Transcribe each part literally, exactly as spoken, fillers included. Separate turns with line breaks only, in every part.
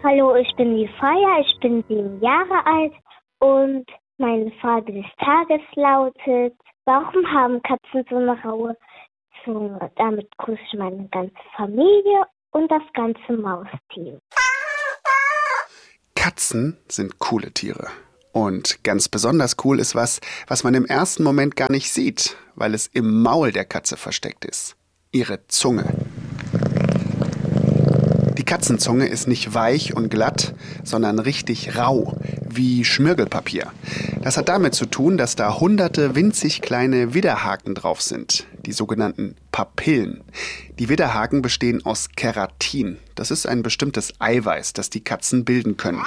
Hallo, ich bin die Feier, ich bin sieben Jahre alt und meine Frage des Tages lautet: Warum haben Katzen so eine raue Zunge? Damit grüße ich meine ganze Familie und das ganze Mausteam.
Katzen sind coole Tiere. Und ganz besonders cool ist was, was man im ersten Moment gar nicht sieht, weil es im Maul der Katze versteckt ist. Ihre Zunge. Die Katzenzunge ist nicht weich und glatt, sondern richtig rau, wie Schmirgelpapier. Das hat damit zu tun, dass da hunderte winzig kleine Widderhaken drauf sind, die sogenannten Papillen. Die Widderhaken bestehen aus Keratin. Das ist ein bestimmtes Eiweiß, das die Katzen bilden können.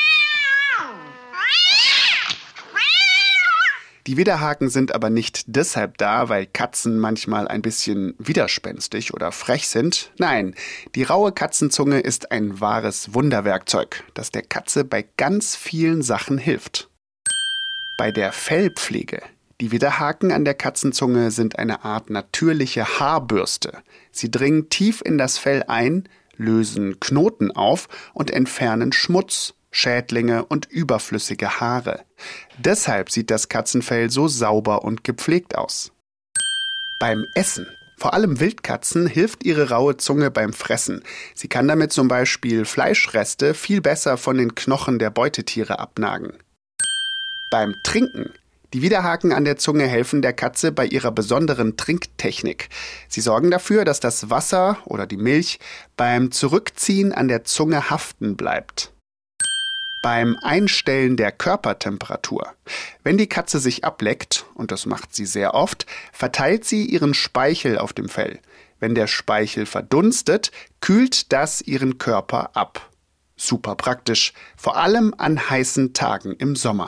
Die Widderhaken sind aber nicht deshalb da, weil Katzen manchmal ein bisschen widerspenstig oder frech sind. Nein, die raue Katzenzunge ist ein wahres Wunderwerkzeug, das der Katze bei ganz vielen Sachen hilft. Bei der Fellpflege. Die Widderhaken an der Katzenzunge sind eine Art natürliche Haarbürste. Sie dringen tief in das Fell ein, lösen Knoten auf und entfernen Schmutz, Schädlinge und überflüssige Haare. Deshalb sieht das Katzenfell so sauber und gepflegt aus. Beim Essen. Vor allem Wildkatzen hilft ihre raue Zunge beim Fressen. Sie kann damit zum Beispiel Fleischreste viel besser von den Knochen der Beutetiere abnagen. Beim Trinken. Die Widderhaken an der Zunge helfen der Katze bei ihrer besonderen Trinktechnik. Sie sorgen dafür, dass das Wasser oder die Milch beim Zurückziehen an der Zunge haften bleibt. Beim Einstellen der Körpertemperatur. Wenn die Katze sich ableckt, und das macht sie sehr oft, verteilt sie ihren Speichel auf dem Fell. Wenn der Speichel verdunstet, kühlt das ihren Körper ab. Super praktisch, vor allem an heißen Tagen im Sommer.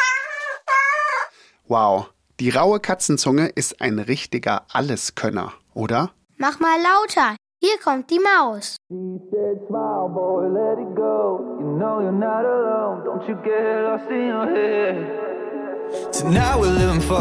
Wow, die raue Katzenzunge ist ein richtiger Alleskönner, oder?
Mach mal lauter. Hier kommt die Maus.
She said, smile, boy, let it go. You know you're not alone. Don't you get lost in your head. So now we're living for